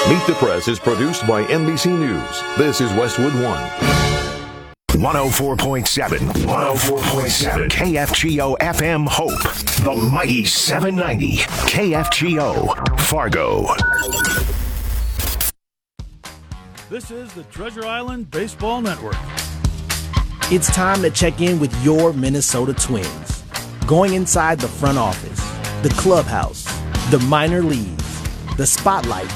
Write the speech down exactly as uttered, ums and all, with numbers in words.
Meet the Press is produced by N B C News. This is Westwood One. one oh four point seven. one oh four point seven. K F G O F M Hope. The mighty seven ninety. K F G O Fargo. This is the Treasure Island Baseball Network. It's time to check in with your Minnesota Twins. Going inside the front office, the clubhouse, the minor leagues, the spotlight